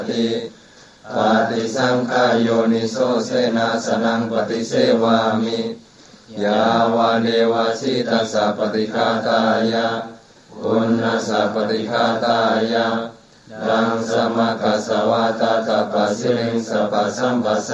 ติปฏิสังขายโยนิโสเสนาสนังปฏิเสวามิยาวาเดวาสิตัสสะปฏิฆาตายะปุณณสัพปฏิฆาตายะดังสมกัสสวะตถาปัสสิริงสัพพะสัมปัสสะ